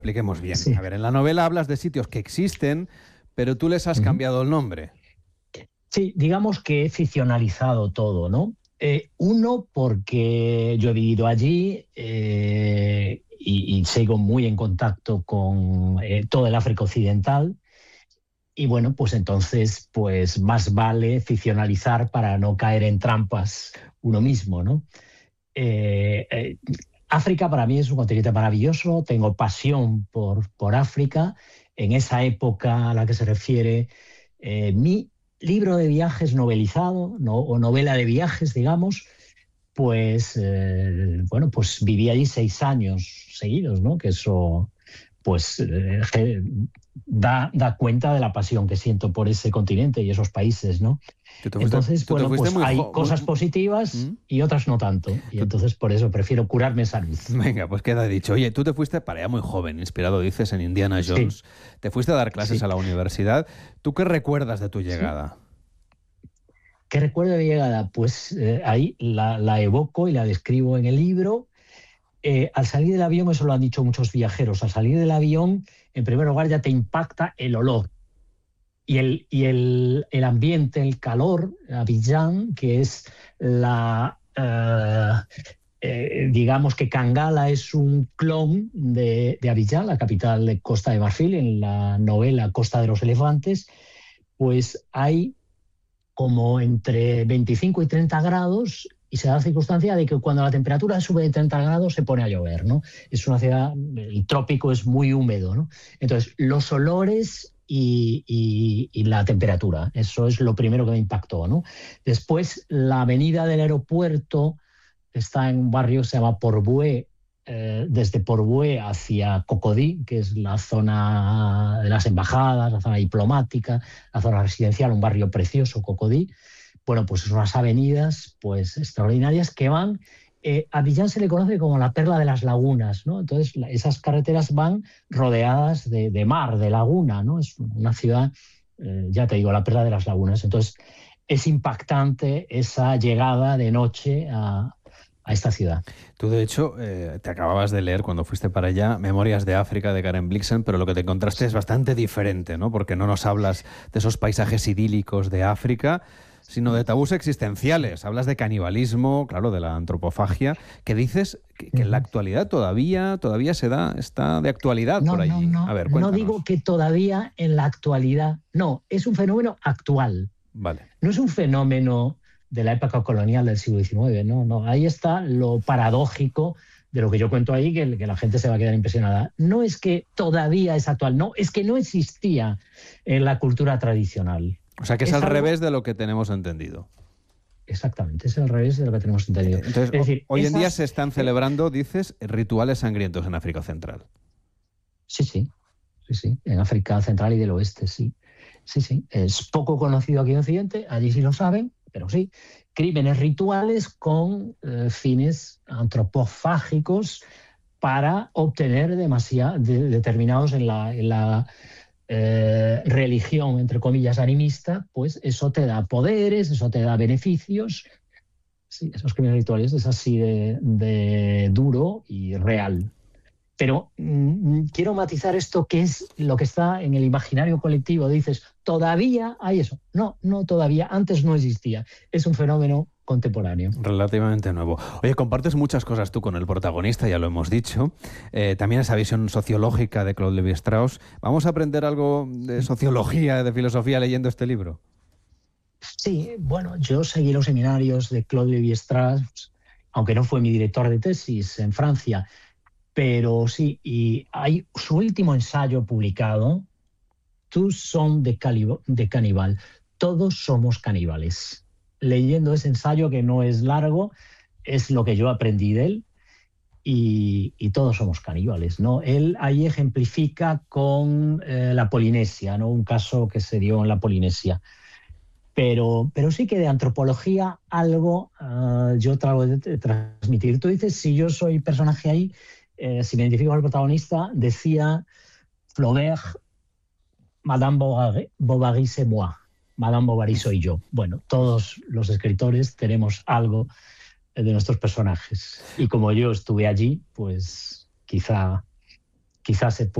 Expliquemos bien. Sí. A ver, en la novela hablas de sitios que existen, pero tú les has cambiado el nombre. Sí, digamos que he ficcionalizado todo, ¿no? Uno, porque yo he vivido allí y sigo muy en contacto con todo el África Occidental. Y bueno, pues entonces, pues más vale ficcionalizar para no caer en trampas uno mismo, ¿no? Eh, eh, África para mí es un continente maravilloso, tengo pasión por África. En esa época a la que se refiere mi libro de viajes novelizado, o novela de viajes, digamos, pues bueno, pues viví allí 6 años seguidos, ¿no? Que eso pues da cuenta de la pasión que siento por ese continente y esos países, ¿no? Entonces, Tú te bueno, fuiste pues hay cosas positivas y otras no tanto. Y entonces por eso prefiero curarme en salud. Venga, pues queda dicho. Oye, tú te fuiste para allá muy joven, inspirado, dices, en Indiana Jones. Sí, Te fuiste a dar clases sí, a la universidad. ¿Tú qué recuerdas de tu sí. llegada? ¿Qué recuerdo de mi llegada? Pues ahí la evoco y la describo en el libro. Al salir del avión, eso lo han dicho muchos viajeros, al salir del avión, en primer lugar ya te impacta el olor y el ambiente, el calor, Abiyán, que es digamos que Kangala es un clon de Abiyán, la capital de Costa de Marfil, en la novela Costa de los Elefantes, pues hay como entre 25 y 30 grados y se da la circunstancia de que cuando la temperatura sube de 30 grados se pone a llover, ¿no? Es una ciudad, el trópico es muy húmedo, ¿no? Entonces, los olores y la temperatura, eso es lo primero que me impactó, ¿no? Después, la avenida del aeropuerto está en un barrio que se llama Port-Bouët, desde Port-Bouët hacia Cocody, que es la zona de las embajadas, la zona diplomática, la zona residencial, un barrio precioso, Cocody. Bueno, pues son unas avenidas pues extraordinarias que van. A Abiyán se le conoce como la perla de las lagunas, ¿no? Entonces, esas carreteras van rodeadas de mar, de laguna, ¿no? Es una ciudad, ya te digo, la perla de las lagunas. Entonces, es impactante esa llegada de noche a esta ciudad. Tú, de hecho, te acababas de leer cuando fuiste para allá Memorias de África de Karen Blixen, pero lo que te encontraste es bastante diferente, ¿no? Porque no nos hablas de esos paisajes idílicos de África, sino de tabús existenciales. Hablas de canibalismo, claro, de la antropofagia, que dices que en la actualidad todavía se da, está de actualidad por allí. A ver, No cuéntanos. digo que todavía en la actualidad, no, es un fenómeno actual. Vale. No es un fenómeno de la época colonial del siglo XIX, no. Ahí está lo paradójico de lo que yo cuento ahí, que la gente se va a quedar impresionada. No es que todavía es actual, no, es que no existía en la cultura tradicional. O sea, que es al revés de lo que tenemos entendido. Exactamente, es al revés de lo que tenemos entendido. Entonces, es decir, hoy en día se están celebrando, dices, rituales sangrientos en África Central. Sí, en África Central y del Oeste, sí. Sí. Es poco conocido aquí en Occidente, allí sí lo saben, pero sí. Crímenes rituales con fines antropofágicos para obtener determinados en la religión, entre comillas, animista, pues eso te da poderes, eso te da beneficios. Sí, esos crímenes rituales es así de duro y real. Pero quiero matizar esto, que es lo que está en el imaginario colectivo. Dices, ¿todavía hay eso? No, todavía. Antes no existía. Es un fenómeno contemporáneo. Relativamente nuevo. Oye, compartes muchas cosas tú con el protagonista, ya lo hemos dicho. También esa visión sociológica de Claude Lévi-Strauss. ¿Vamos a aprender algo de sociología, de filosofía leyendo este libro? Sí, bueno, yo seguí los seminarios de Claude Lévi-Strauss, aunque no fue mi director de tesis en Francia. Pero sí, y hay su último ensayo publicado, Tous sommes des caníbal, todos somos caníbales. Leyendo ese ensayo, que no es largo, es lo que yo aprendí de él, y todos somos caníbales, ¿no? Él ahí ejemplifica con la Polinesia, ¿no? Un caso que se dio en la Polinesia. Pero sí que de antropología algo yo trago de transmitir. Tú dices, si yo soy personaje ahí, si me identifico con el protagonista, decía Flaubert, Madame Bovary c'est moi, Madame Bovary soy yo. Bueno, todos los escritores tenemos algo de nuestros personajes. Y como yo estuve allí, pues quizá quizás se